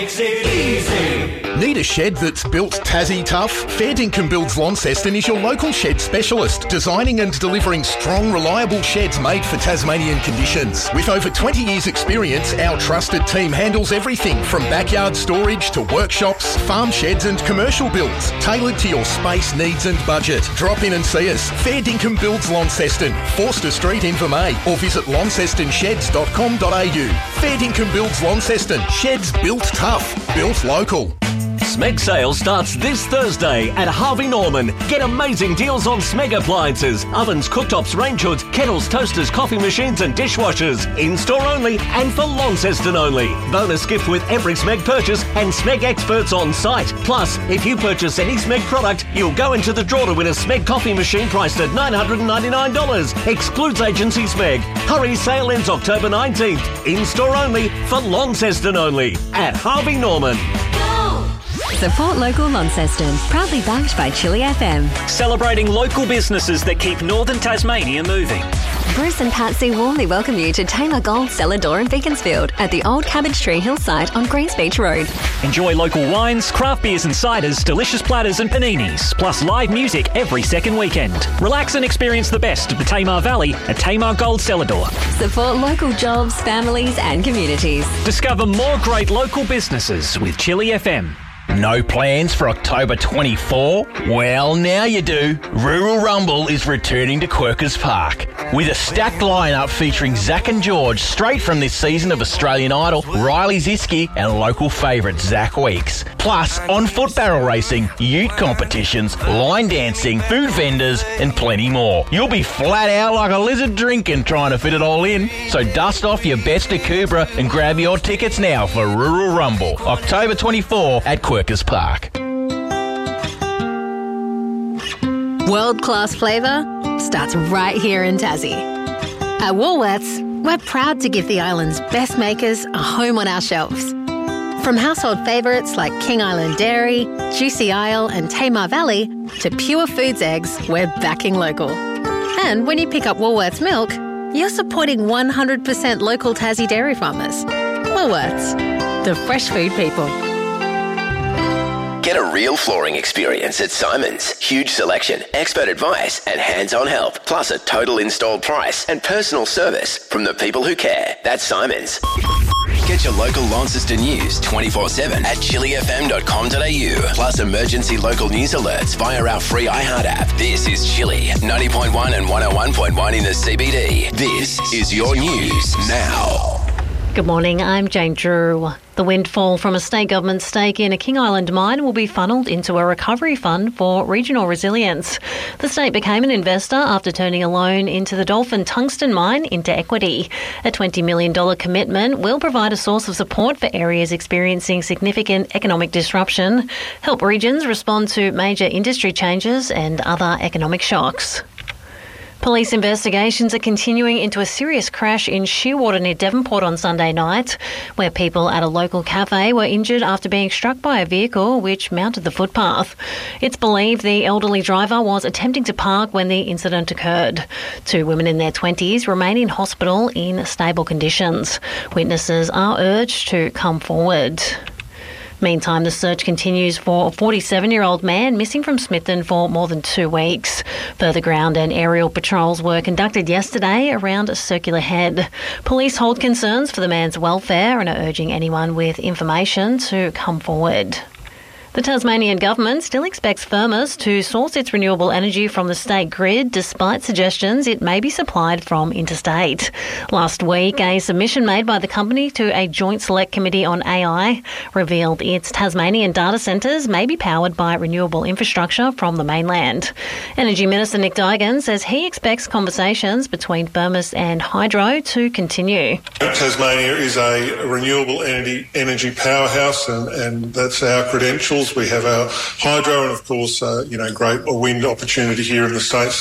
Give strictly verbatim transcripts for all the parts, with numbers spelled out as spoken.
Makes it easy. Need a shed that's built Tassie tough? Fair Dinkum Builds Launceston is your local shed specialist, designing and delivering strong, reliable sheds made for Tasmanian conditions. With over twenty years experience, our trusted team handles everything from backyard storage to workshops, farm sheds and commercial builds, tailored to your space needs and budget. Drop in and see us. Fair Dinkum Builds Launceston, Forster Street, Invermay, or visit launceston sheds dot com dot a u. Fair Dinkum Builds Launceston. Sheds built tough, built local. Smeg sale starts this Thursday at Harvey Norman. Get amazing deals on Smeg appliances, ovens, cooktops, range hoods, kettles, toasters, coffee machines and dishwashers. In-store only and for Launceston only. Bonus gift with every Smeg purchase and Smeg experts on site. Plus, if you purchase any Smeg product, you'll go into the draw to win a Smeg coffee machine priced at nine hundred ninety-nine dollars. Excludes agency Smeg. Hurry, sale ends October nineteenth. In-store only for Launceston only at Harvey Norman. Support local Launceston. Proudly backed by Chili F M. Celebrating local businesses that keep northern Tasmania moving. Bruce and Patsy warmly welcome you to Tamar Gold Cellar Door in Beaconsfield at the old Cabbage Tree Hill site on Greens Beach Road. Enjoy local wines, craft beers and ciders, delicious platters and paninis, plus live music every second weekend. Relax and experience the best of the Tamar Valley at Tamar Gold Cellar Door. Support local jobs, families and communities. Discover more great local businesses with Chili F M. No plans for October twenty-fourth? Well, now you do. Rural Rumble is returning to Quirkers Park with a stacked lineup featuring Zach and George straight from this season of Australian Idol, Riley Ziski and local favourite Zach Weeks. Plus, on-foot barrel racing, ute competitions, line dancing, food vendors and plenty more. You'll be flat out like a lizard drinking trying to fit it all in. So dust off your bets to Kubra and grab your tickets now for Rural Rumble, October twenty-fourth at Quirkers Park. World-class flavour starts right here in Tassie. At Woolworths, we're proud to give the island's best makers a home on our shelves. From household favourites like King Island Dairy, Juicy Isle and Tamar Valley to Pure Foods eggs, we're backing local. And when you pick up Woolworths milk, you're supporting one hundred percent local Tassie dairy farmers. Woolworths, the fresh food people. Get a real flooring experience at Simon's. Huge selection, expert advice and hands-on help, plus a total installed price and personal service from the people who care. That's Simon's. Get your local Launceston news twenty-four seven at chili f m dot com dot a u, plus emergency local news alerts via our free iHeart app. This is Chili, ninety point one and one oh one point one in the C B D. This is your news now. Good morning, I'm Jane Drew. The windfall from a state government stake in a King Island mine will be funneled into a recovery fund for regional resilience. The state became an investor after turning a loan into the Dolphin Tungsten Mine into equity. A twenty million dollars commitment will provide a source of support for areas experiencing significant economic disruption, help regions respond to major industry changes and other economic shocks. Police investigations are continuing into a serious crash in Shearwater near Devonport on Sunday night, where people at a local cafe were injured after being struck by a vehicle which mounted the footpath. It's believed the elderly driver was attempting to park when the incident occurred. Two women in their twenties remain in hospital in stable conditions. Witnesses are urged to come forward. Meantime, the search continues for a forty-seven-year-old man missing from Smithton for more than two weeks. Further ground and aerial patrols were conducted yesterday around Circular Head. Police hold concerns for the man's welfare and are urging anyone with information to come forward. The Tasmanian government still expects Firmus to source its renewable energy from the state grid, despite suggestions it may be supplied from interstate. Last week, a submission made by the company to a joint select committee on A I revealed its Tasmanian data centres may be powered by renewable infrastructure from the mainland. Energy Minister Nick Duigan says he expects conversations between Firmus and Hydro to continue. Tasmania is a renewable energy, energy powerhouse, and, and that's our credentials. We have our hydro and, of course, uh, you know, great wind opportunity here in the States.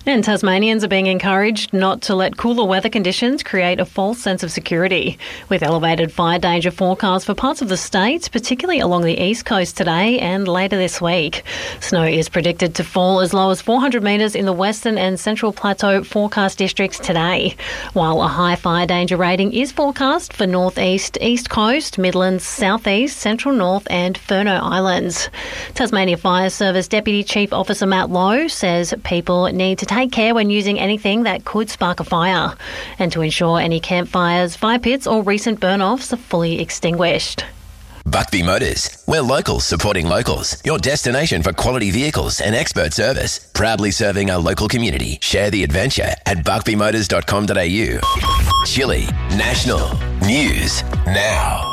And Tasmanians are being encouraged not to let cooler weather conditions create a false sense of security. With elevated fire danger forecast for parts of the state, particularly along the east coast today and later this week. Snow is predicted to fall as low as four hundred metres in the Western and Central Plateau forecast districts today, while a high fire danger rating is forecast for northeast, east coast, Midlands, southeast, central north and Furneaux Islands. Tasmania Fire Service Deputy Chief Officer Matt Lowe says people need to take Take care when using anything that could spark a fire, and to ensure any campfires, fire pits or recent burn-offs are fully extinguished. Buckby Motors. We're locals supporting locals. Your destination for quality vehicles and expert service. Proudly serving our local community. Share the adventure at buckby motors dot com dot a u. Chile National News Now.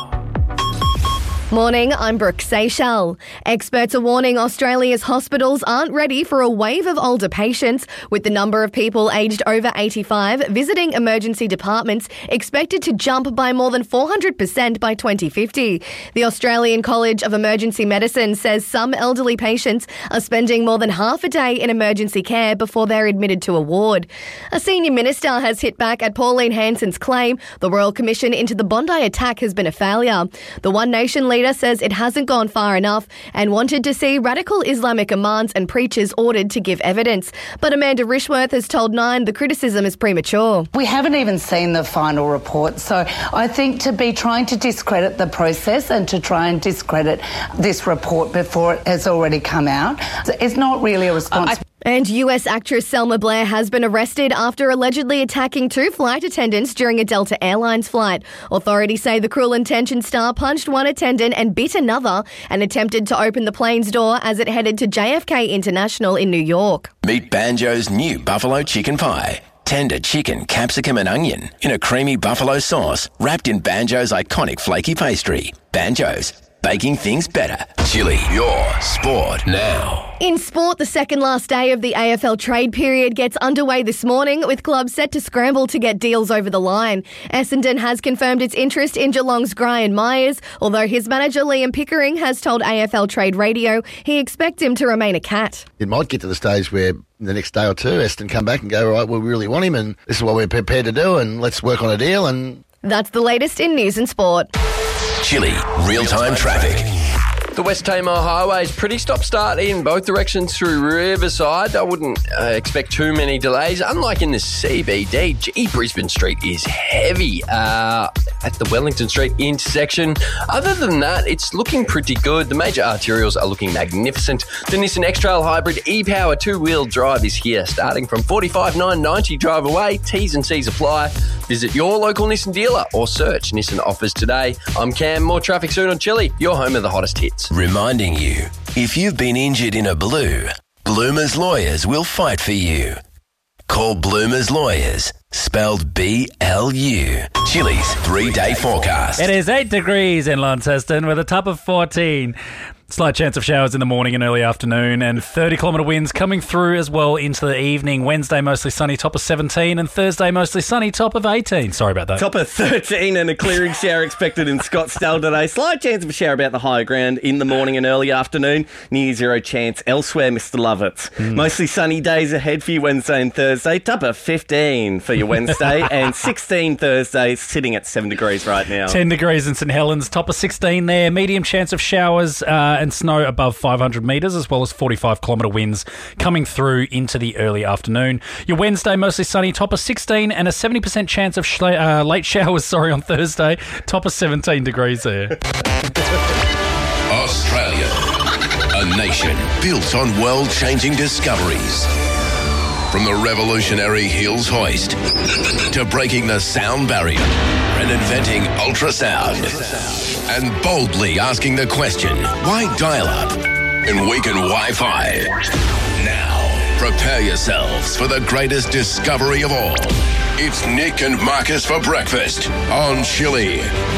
Morning, I'm Brooke Seychelles. Experts are warning Australia's hospitals aren't ready for a wave of older patients, with the number of people aged over eighty-five visiting emergency departments expected to jump by more than four hundred percent by twenty fifty. The Australian College of Emergency Medicine says some elderly patients are spending more than half a day in emergency care before they're admitted to a ward. A senior minister has hit back at Pauline Hanson's claim the Royal Commission into the Bondi attack has been a failure. The One Nation leader says it hasn't gone far enough and wanted to see radical Islamic imams and preachers ordered to give evidence. But Amanda Rishworth has told Nine the criticism is premature. We haven't even seen the final report, so I think to be trying to discredit the process and to try and discredit this report before it has already come out is not really a response. Uh, I- And U S actress Selma Blair has been arrested after allegedly attacking two flight attendants during a Delta Airlines flight. Authorities say the Cruel Intentions star punched one attendant and bit another and attempted to open the plane's door as it headed to J F K International in New York. Meet Banjo's new buffalo chicken pie. Tender chicken, capsicum and onion in a creamy buffalo sauce wrapped in Banjo's iconic flaky pastry. Banjo's, baking things better. Chile, your sport now. In sport, the second last day of the A F L trade period gets underway this morning, with clubs set to scramble to get deals over the line. Essendon has confirmed its interest in Geelong's Gryan Myers, although his manager Liam Pickering has told A F L Trade Radio he expects him to remain a Cat. It might get to the stage where the next day or two, Essendon come back and go, right, well, we really want him and this is what we're prepared to do and let's work on a deal. And that's the latest in news and sport. Chile, real-time traffic. The West Tamar Highway is pretty stop-start in both directions through Riverside. I wouldn't uh, expect too many delays. Unlike in the C B D, G Brisbane Street is heavy uh, at the Wellington Street intersection. Other than that, it's looking pretty good. The major arterials are looking magnificent. The Nissan X-Trail Hybrid e-Power two-wheel drive is here, starting from forty-five thousand nine hundred ninety dollars drive away. T's and C's apply. Visit your local Nissan dealer or search Nissan offers today. I'm Cam. More traffic soon on Chile, your home of the hottest hits. Reminding you, if you've been injured in a blue, Bloomers Lawyers will fight for you. Call Bloomers Lawyers, spelled B L U. Chile's three-day forecast. It is eight degrees in Launceston with a top of fourteen. Slight chance of showers in the morning and early afternoon, and thirty kilometre winds coming through as well into the evening. Wednesday mostly sunny, top of seventeen, and Thursday mostly sunny, top of eighteen. Sorry about that. Top of thirteen and a clearing shower expected in Scottsdale today. Slight chance of a shower about the higher ground in the morning and early afternoon. Near zero chance elsewhere, Mister Lovitz. Mm. Mostly sunny days ahead for you Wednesday and Thursday. Top of fifteen for your Wednesday and sixteen Thursday, sitting at seven degrees right now. ten degrees in St Helens, top of sixteen there. Medium chance of showers uh, and snow above five hundred metres, as well as forty-five kilometre winds coming through into the early afternoon. Your Wednesday mostly sunny, top of sixteen, and a seventy percent chance of sh- uh, late showers sorry, on Thursday, top of seventeen degrees there. Australia, a nation built on world-changing discoveries. From the revolutionary Hills hoist to breaking the sound barrier and inventing ultrasound, and boldly asking the question, why dial-up and weaken Wi-Fi? Now, prepare yourselves for the greatest discovery of all. It's Nick and Marcus for breakfast on Chile.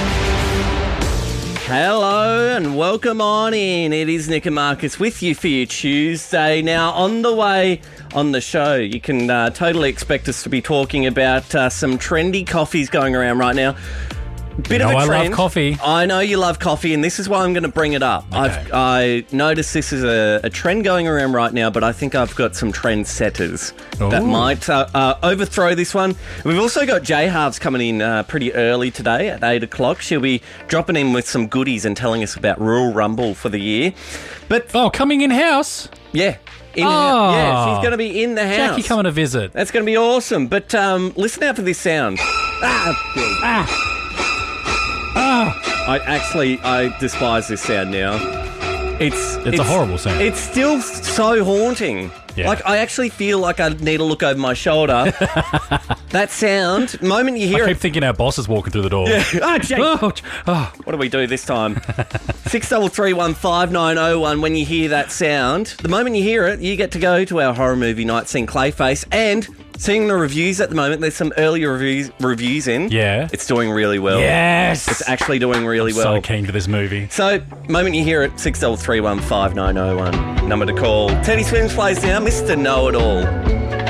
Hello and welcome on in. It is Nick and Marcus with you for your Tuesday. Now, on the way on the show, you can uh, totally expect us to be talking about uh, some trendy coffees going around right now. Bit You of know a I trend. love coffee. I know you love coffee, and this is why I'm going to bring it up. I've I noticed this is a, a trend going around right now, but I think I've got some trend setters that Ooh. might uh, uh, overthrow this one. We've also got J Halves coming in uh, pretty early today at eight o'clock. She'll be dropping in with some goodies and telling us about Rural Rumble for the year. But oh, coming in house. Yeah. In oh, house. Yeah, she's going to be in the house. Jackie coming to visit. That's going to be awesome. But um, listen out for this sound. ah, ah. I actually, I despise this sound now. It's It's a horrible sound. It's still so haunting. Yeah. Like, I actually feel like I need to look over my shoulder. That sound, the moment you hear I keep it... thinking our boss is walking through the door. Yeah. Oh, Jake. Oh, oh. What do we do this time? six three three one five nine oh one. When you hear that sound, the moment you hear it, you get to go to our horror movie night, seeing Clayface, and seeing the reviews at the moment. There's some early reviews reviews in. Yeah. It's doing really well. Yes. It's actually doing really I'm well. so keen for this movie. So, moment you hear it, six three three one five nine oh one. Number to call. Teddy Swims plays now, Mister Know-It-All.